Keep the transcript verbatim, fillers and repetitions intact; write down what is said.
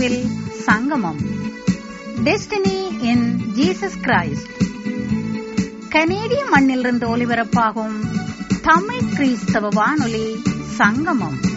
வாழ்வில் சங்கமம் destiny in Jesus Christ கனேடிய மண்ணிலிருந்து ஒலிபரப்பாகும் தமிழ் கிறிஸ்தவ வானொலி சங்கமம்